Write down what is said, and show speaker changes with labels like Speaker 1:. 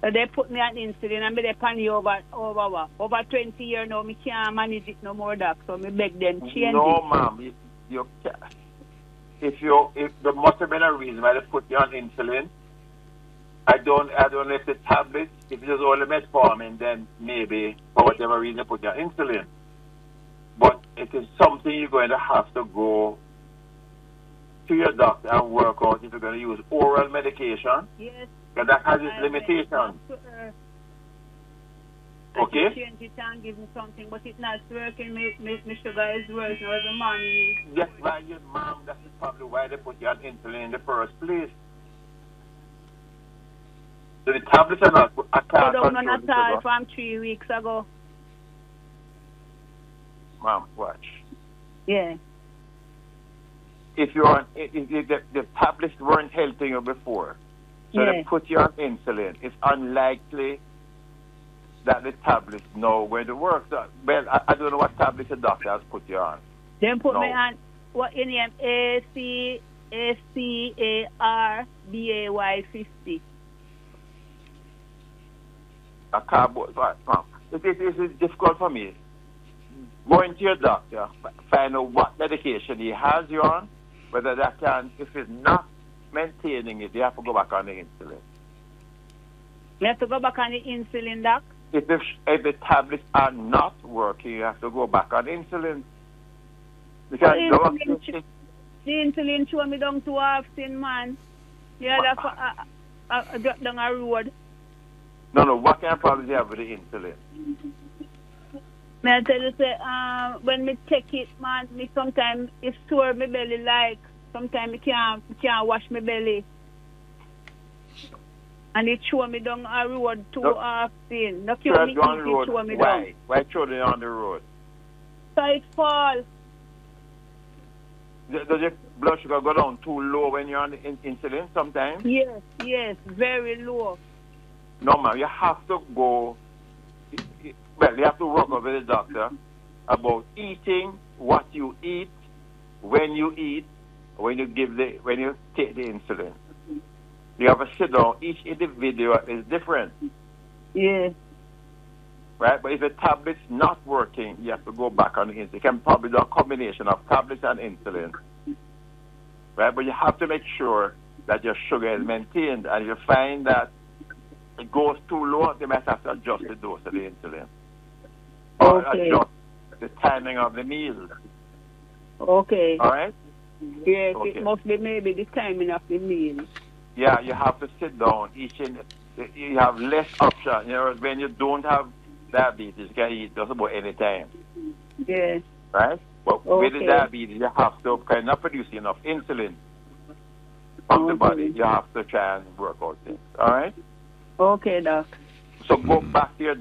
Speaker 1: So they put me on insulin and me they pan you over 20 years now. Me can't manage it no more, doc. So me beg them change
Speaker 2: No,
Speaker 1: it.
Speaker 2: ma'am. If there must have been a reason why they put you on insulin. I don't know if the tablets, if it was only metformin, then maybe for whatever reason they put you on insulin. But it is something you're going to have to go to your doctor and work out if you're going to use oral medication.
Speaker 1: Yes.
Speaker 2: Because that has its limitations. Okay?
Speaker 1: Change it and give me something, but it's not working. My sugar is worse now every morning.
Speaker 2: Yes, ma'am, that's probably why they put you on insulin in the first place. So the tablets are not. I can't
Speaker 1: control at all from 3 weeks ago.
Speaker 2: Ma'am, watch.
Speaker 1: Yeah.
Speaker 2: If you're on, if the tablets weren't helping you before, so they put you on insulin, it's unlikely that the tablets know where to work. So, well, I don't know what tablets the doctor has put you on.
Speaker 1: Then put me on what in name ACARBAY 50.
Speaker 2: It is difficult for me. Going to your doctor, find out what medication he has you on, whether that can, if it's not maintaining it, you have to go back on the insulin.
Speaker 1: You have to go back on the insulin, doc?
Speaker 2: If the tablets are not working, you have to go back on insulin. Because
Speaker 1: the insulin show me down too often, man. The other drop down a road.
Speaker 2: No, what kind of problems do you have with the insulin?
Speaker 1: May I tell you, say, when me take it, man, me sometimes it sore my belly like. Sometimes me can't wash my belly. And it show me down a road too often. No cure me
Speaker 2: on the road.
Speaker 1: Show me
Speaker 2: Why?
Speaker 1: down.
Speaker 2: Why throw it on the road?
Speaker 1: So it fall.
Speaker 2: Does your blood sugar go down too low when you're on the insulin sometimes?
Speaker 1: Yes, very low.
Speaker 2: No, ma'am, you have to go, well, you have to work with the doctor about eating, what you eat, when you eat, when you take the insulin. You have to sit down. Each individual is different.
Speaker 1: Yeah.
Speaker 2: Right? But if the tablet's not working, you have to go back on the insulin. You can probably do a combination of tablets and insulin. Right? But you have to make sure that your sugar is maintained. And if you find that it goes too low, they might have to adjust the dose of the insulin. Or adjust the timing of the meal.
Speaker 1: Okay.
Speaker 2: All right?
Speaker 1: Yes, okay. It must be maybe the timing of the meal.
Speaker 2: Yeah, you have to sit down. You have less option. You know, when you don't have diabetes, you can eat just about any time.
Speaker 1: Yeah.
Speaker 2: Right? But with the diabetes, you have to kind of produce enough insulin from the body. You have to try and work out things. All right?
Speaker 1: Okay, doc.
Speaker 2: So go back to your